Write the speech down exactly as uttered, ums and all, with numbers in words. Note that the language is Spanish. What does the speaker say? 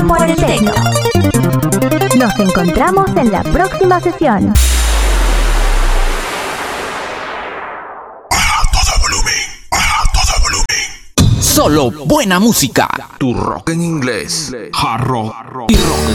por el tecno. Nos encontramos en la próxima sesión. Solo buena música. Tu rock en inglés. Hard rock y rock